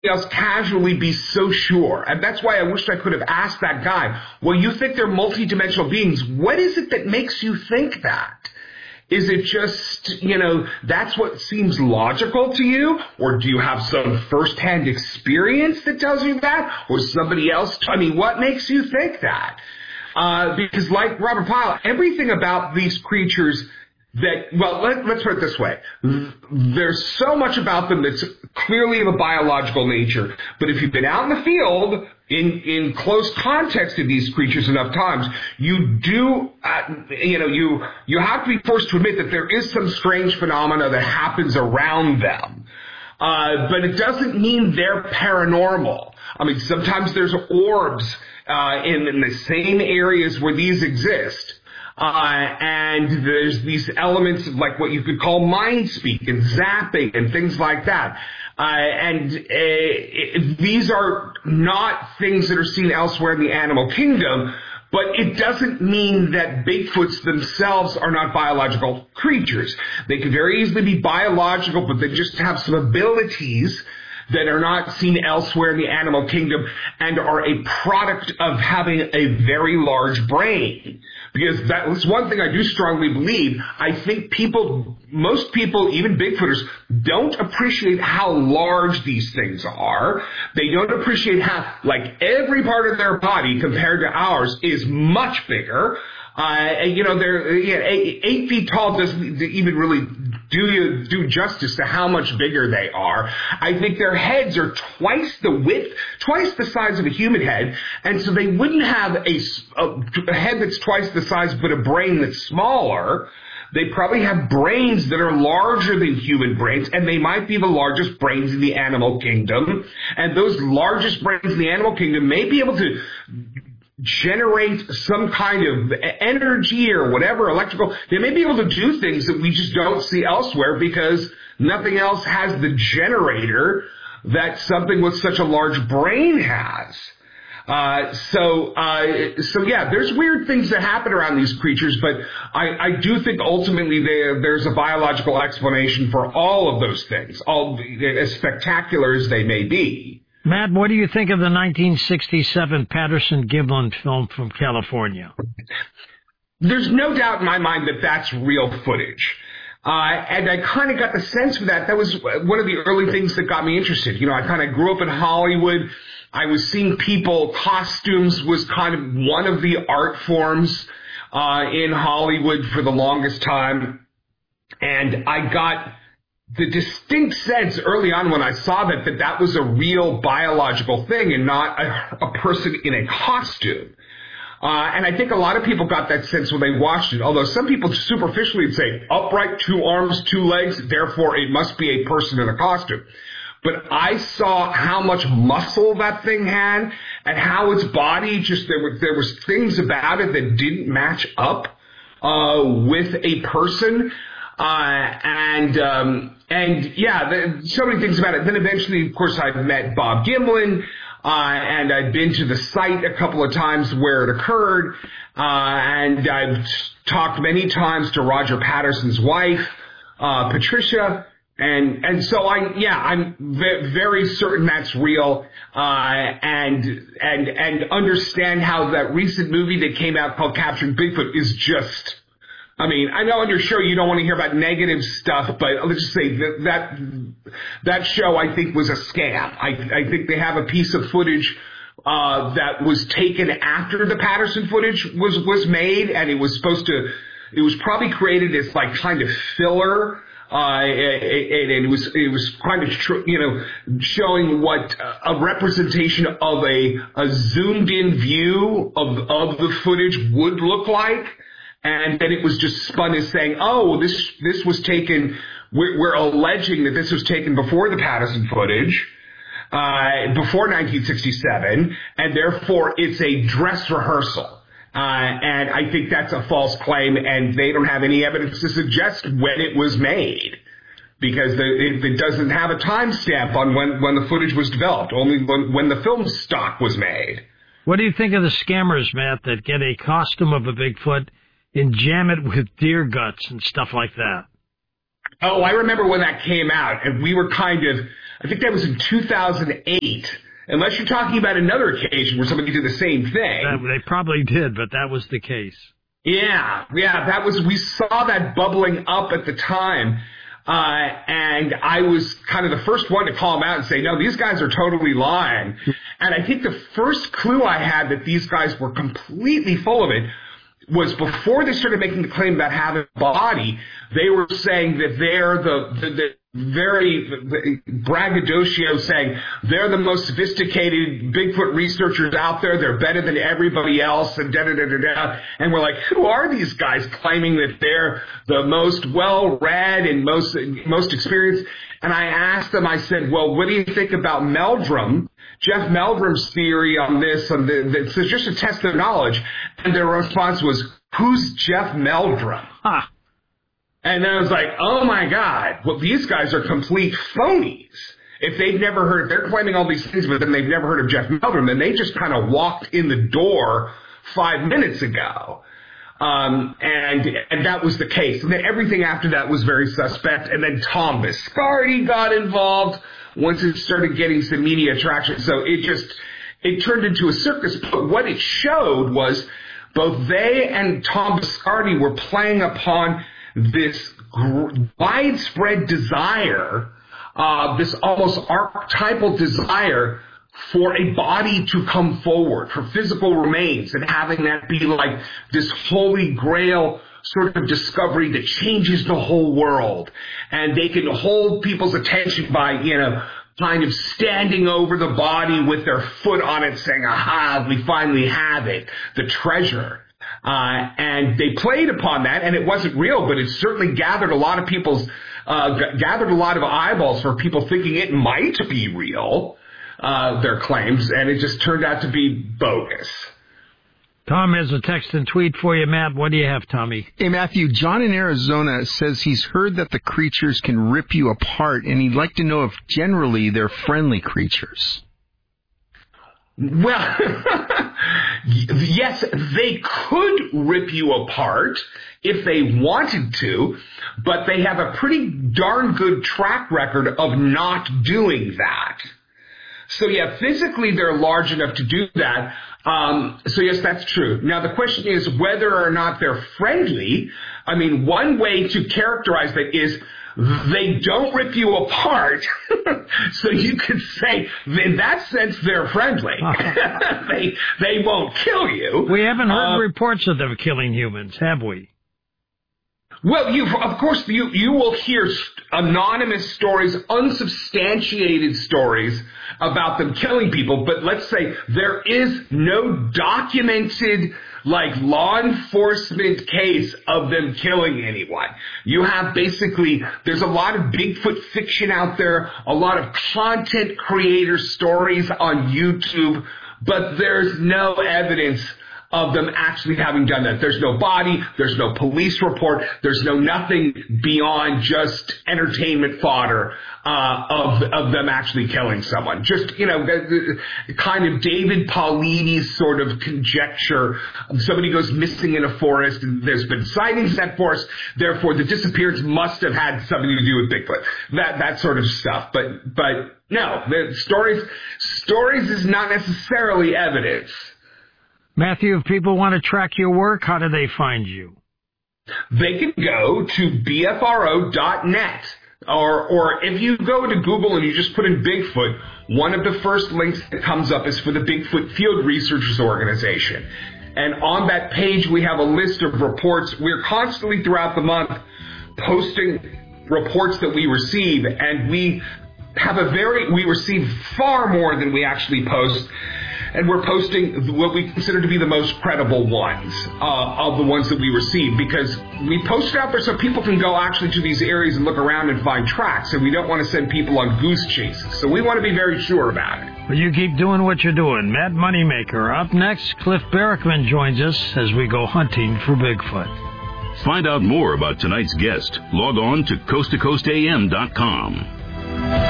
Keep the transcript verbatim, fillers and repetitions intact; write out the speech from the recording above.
else casually be so sure. And that's why I wished I could have asked that guy, well, you think they're multidimensional beings. What is it that makes you think that? Is it just, you know, that's what seems logical to you? Or do you have some firsthand experience that tells you that? Or somebody else? I mean, what makes you think that? Uh, because like Robert Pyle, everything about these creatures that, well, let, let's put it this way. There's so much about them that's clearly of a biological nature. But if you've been out in the field, in, in close context of these creatures enough times, you do, uh, you know, you, you have to be forced to admit that there is some strange phenomena that happens around them. Uh, but it doesn't mean they're paranormal. I mean, sometimes there's orbs, uh, in, in the same areas where these exist. Uh, and there's these elements of like what you could call mind speak and zapping and things like that. Uh, and uh, it, these are not things that are seen elsewhere in the animal kingdom, but it doesn't mean that Bigfoots themselves are not biological creatures. They could very easily be biological, but they just have some abilities that are not seen elsewhere in the animal kingdom and are a product of having a very large brain. Because that was one thing I do strongly believe. I think people, most people, even Bigfooters, don't appreciate how large these things are. They don't appreciate how, like, every part of their body compared to ours is much bigger. Uh, you know, they're yeah, eight, eight feet tall doesn't even really do you do justice to how much bigger they are. I think their heads are twice the width, twice the size of a human head, and so they wouldn't have a, a, a head that's twice the size, but a brain that's smaller. They probably have brains that are larger than human brains, and they might be the largest brains in the animal kingdom. And those largest brains in the animal kingdom may be able to generate some kind of energy or whatever, electrical. They may be able to do things that we just don't see elsewhere because nothing else has the generator that something with such a large brain has. Uh, so, uh, so yeah, there's weird things that happen around these creatures, but I, I do think ultimately they, there's a biological explanation for all of those things, all as spectacular as they may be. Matt, what do you think of the nineteen sixty-seven Patterson-Gimlin film from California? There's no doubt in my mind that that's real footage. Uh, and I kind of got the sense for that. That was one of the early things that got me interested. You know, I kind of grew up in Hollywood. I was seeing people, costumes was kind of one of the art forms uh, in Hollywood for the longest time. And I got the distinct sense early on when I saw that that that was a real biological thing and not a, a person in a costume. Uh, and I think a lot of people got that sense when they watched it, although some people superficially would say, upright, two arms, two legs, therefore it must be a person in a costume. But I saw how much muscle that thing had and how its body just, there were, there was things about it that didn't match up uh, with a person. Uh, and, um, and yeah, the, so many things about it. Then eventually, of course, I met Bob Gimlin, uh, and I'd been to the site a couple of times where it occurred, uh, and I've talked many times to Roger Patterson's wife, uh, Patricia, and, and so I, yeah, I'm v- very certain that's real, uh, and, and, and understand how that recent movie that came out called Capturing Bigfoot is just, I mean, I know on your show you don't want to hear about negative stuff, but let's just say that that, that show, I think, was a scam. I, I think they have a piece of footage uh, that was taken after the Patterson footage was, was made, and it was supposed to, it was probably created as like kind of filler. Uh, and it, it was, it was kind of, you know, showing what a representation of a, a zoomed in view of, of the footage would look like. And then it was just spun as saying, oh, this this was taken, we're, we're alleging that this was taken before the Patterson footage, uh, before nineteen sixty-seven, and therefore it's a dress rehearsal. Uh, and I think that's a false claim, and they don't have any evidence to suggest when it was made, because the, it, it doesn't have a timestamp on when, when the footage was developed, only when, when the film stock was made. What do you think of the scammers, Matt, that get a costume of a Bigfoot and jam it with deer guts and stuff like that? Oh, I remember when that came out, and we were kind of, I think that was in two thousand eight. Unless you're talking about another occasion where somebody did the same thing. That, they probably did, but that was the case. Yeah, yeah, that was, we saw that bubbling up at the time. Uh, and I was kind of the first one to call them out and say, no, these guys are totally lying. And I think the first clue I had that these guys were completely full of it was before they started making the claim about having a body, they were saying that they're the, the, the very the braggadocio saying they're the most sophisticated Bigfoot researchers out there. They're better than everybody else, and da da da da da. And we're like, who are these guys claiming that they're the most well-read and most most experienced? And I asked them, I said, well, what do you think about Meldrum? Jeff Meldrum's theory on this, and it's just a test of knowledge. And their response was, who's Jeff Meldrum? Huh. And then I was like, oh, my God, well, these guys are complete phonies. If they've never heard, they're claiming all these things, but then they've never heard of Jeff Meldrum, then they just kind of walked in the door five minutes ago. Um, and and that was the case. And then everything after that was very suspect. And then Tom Biscardi got involved once it started getting some media traction. So it just, it turned into a circus. But what it showed was both they and Tom Biscardi were playing upon this gr- widespread desire, uh, this almost archetypal desire for a body to come forward, for physical remains, and having that be like this holy grail sort of discovery that changes the whole world. And they can hold people's attention by, you know, kind of standing over the body with their foot on it saying, aha, we finally have it, the treasure. Uh, and they played upon that, and it wasn't real, but it certainly gathered a lot of people's, uh, g- gathered a lot of eyeballs for people thinking it might be real, uh, their claims, and it just turned out to be bogus. Tom has a text and tweet for you, Matt. What do you have, Tommy? Hey, Matthew, John in Arizona says he's heard that the creatures can rip you apart, and he'd like to know if generally they're friendly creatures. Well, yes, they could rip you apart if they wanted to, but they have a pretty darn good track record of not doing that. So, yeah, physically they're large enough to do that. Um, so, yes, that's true. Now, the question is whether or not they're friendly. I mean, one way to characterize that is they don't rip you apart, so you could say, in that sense, they're friendly. they they won't kill you. We haven't heard uh, reports of them killing humans, have we? Well, you of course you you will hear anonymous stories, unsubstantiated stories about them killing people. But let's say there is no documented like law enforcement case of them killing anyone. You have basically, there's a lot of Bigfoot fiction out there, a lot of content creator stories on YouTube, but there's no evidence of them actually having done that. There's no body, there's no police report, there's no nothing beyond just entertainment fodder uh, of of them actually killing someone. Just, you know, the, the kind of David Paulini's sort of conjecture. Somebody goes missing in a forest, and there's been sightings in that forest, therefore the disappearance must have had something to do with Bigfoot. That that sort of stuff. But but no, the stories stories is not necessarily evidence. Matthew, if people want to track your work, how do they find you? They can go to B F R O dot net. Or, or if you go to Google and you just put in Bigfoot, one of the first links that comes up is for the Bigfoot Field Researchers Organization. And on that page, we have a list of reports. We're constantly throughout the month posting reports that we receive, and we have a very, we receive far more than we actually post. And we're posting what we consider to be the most credible ones uh, of the ones that we receive, because we post it out there so people can go actually to these areas and look around and find tracks, and we don't want to send people on goose chases. So we want to be very sure about it. Well, you keep doing what you're doing. Matt Moneymaker. Up next, Cliff Barackman joins us as we go hunting for Bigfoot. Find out more about tonight's guest. Log on to coast to coast A M dot com.